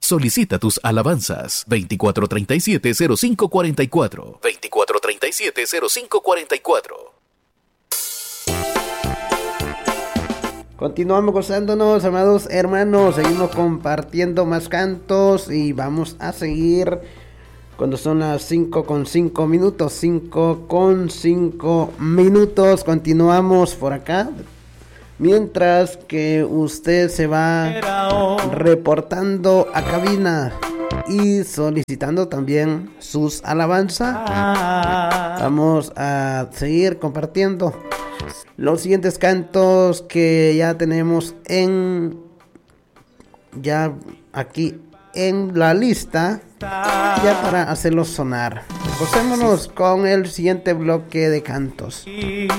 Solicita tus alabanzas 2437-0544. 2437-0544. Continuamos gozándonos, amados hermanos. Seguimos compartiendo más cantos y vamos a seguir cuando son las 5:05 minutos. 5:05 minutos. Continuamos por acá. Mientras que usted se va reportando a cabina y solicitando también sus alabanzas, vamos a seguir compartiendo los siguientes cantos que ya tenemos ya aquí en la lista, ya para hacerlos sonar. Gocémonos con el siguiente bloque de cantos.